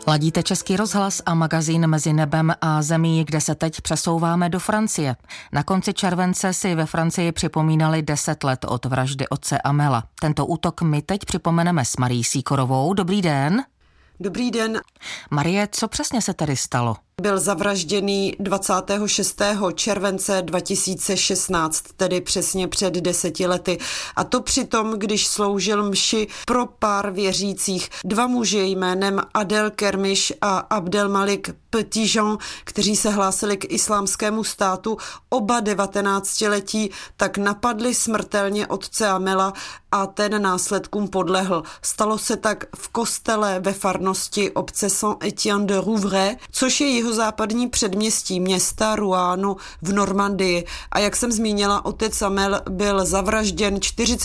Ladíte Český rozhlas a magazín Mezi nebem a zemí, kde se teď přesouváme do Francie. Na konci července si ve Francii připomínali 10 let od vraždy otce Amela. Tento útok my teď připomeneme s Marií Sýkorovou. Dobrý den. Dobrý den. Marie, co přesně se tedy stalo? Byl zavražděný 26. července 2016, tedy přesně před 10 lety. A to přitom, když sloužil mši pro pár věřících. 2 muži jménem Adel Kermiš a Abdelmalik Petitjean, kteří se hlásili k islámskému státu, oba 19letí, tak napadli smrtelně otce Amela a ten následkům podlehl. Stalo se tak v kostele ve farnosti obce Saint-Étienne-de-Rouvray, což je jihozápadní předměstí města Rouen v Normandii. A jak jsem zmínila, otec Amel byl zavražděn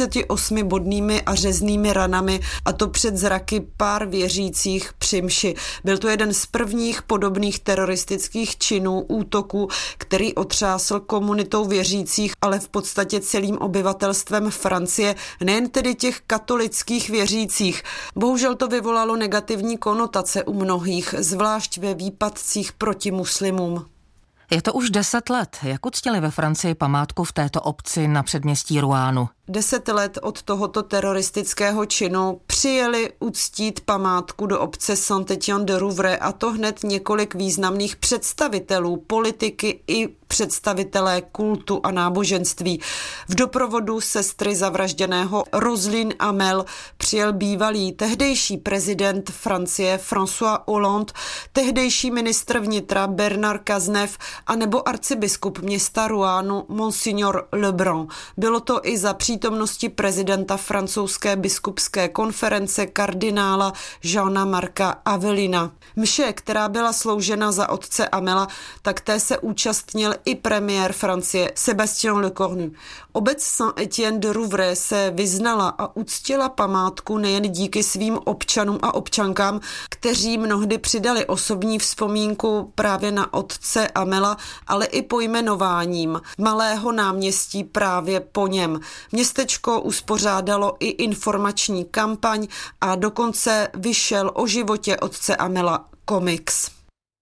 48 bodnými a řeznými ranami, a to před zraky pár věřících při mši. Byl to jeden z prvních podobných teroristických činů, útoků, který otřásl komunitou věřících, ale v podstatě celým obyvatelstvem Francie, nejen tedy těch katolických věřících. Bohužel to vyvolalo negativní konotace u mnohých, zvlášť ve výpadcích proti muslimům. Je to už 10 let. Jak uctili ve Francii památku v této obci na předměstí Rouenu? 10 let od tohoto teroristického činu přijeli uctít památku do obce Saint-Étienne-de-Rouvray, a to hned několik významných představitelů politiky i představitelé kultu a náboženství. V doprovodu sestry zavražděného Roselyne Amel přijel bývalý tehdejší prezident Francie François Hollande, tehdejší ministr vnitra Bernard Cazeneuve a nebo arcibiskup města Rouenu Monsignor Lebrun. Bylo to i za přítomnosti prezidenta francouzské biskupské konference kardinála Jeana Marca Avelina. Mše, která byla sloužena za otce Amela, tak té se účastnil i premiér Francie Sébastien Lecornu. Obec Saint-Étienne-de-Rouvray se vyznala a uctila památku nejen díky svým občanům a občankám, kteří mnohdy přidali osobní vzpomínku právě na otce Amela, ale i pojmenováním malého náměstí právě po něm. Městečko uspořádalo i informační kampaň a dokonce vyšel o životě otce Amela komiks.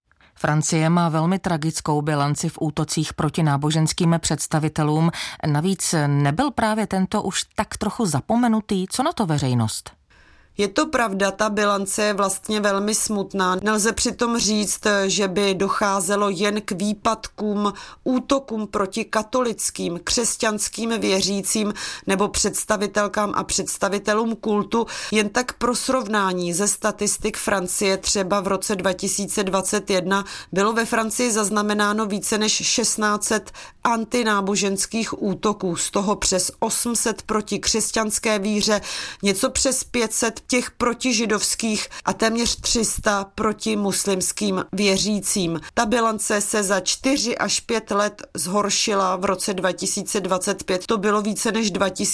Francie má velmi tragickou bilanci v útocích proti náboženským představitelům. Navíc nebyl právě tento už tak trochu zapomenutý? Co na to veřejnost? Je to pravda, ta bilance je vlastně velmi smutná. Nelze přitom říct, že by docházelo jen k výpadkům, útokům proti katolickým, křesťanským věřícím nebo představitelkám a představitelům kultu. Jen tak pro srovnání ze statistik Francie třeba v roce 2021 bylo ve Francii zaznamenáno více než 1600 antináboženských útoků, z toho přes 800 proti křesťanské víře, něco přes 500 těch protižidovských a téměř 300 proti muslimským věřícím. Ta bilance se za 4 až 5 let zhoršila. V roce 2025 to bylo více než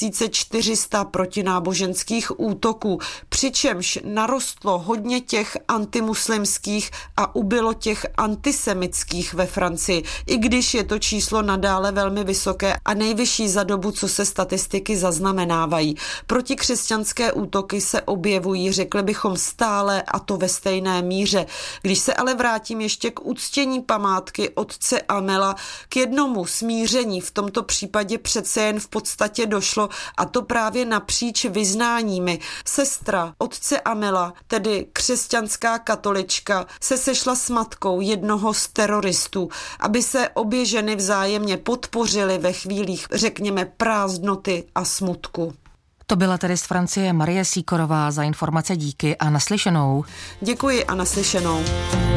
2400 protináboženských útoků, přičemž narostlo hodně těch antimuslimských a ubylo těch antisemitských ve Francii, i když je to číslo nadále velmi vysoké a nejvyšší za dobu, co se statistiky zaznamenávají. Protikřesťanské útoky se objevují, řekli bychom stále, a to ve stejné míře. Když se ale vrátím ještě k uctění památky otce Amela, k jednomu smíření v tomto případě přece jen v podstatě došlo, a to právě napříč vyznáními. Sestra otce Amela, tedy křesťanská katolička, se sešla s matkou jednoho z teroristů, aby se obě ženy vzájemně podpořily ve chvílích, řekněme, prázdnoty a smutku. To byla tedy z Francie Marie Sýkorová. Za informace díky a naslyšenou. Děkuji a naslyšenou.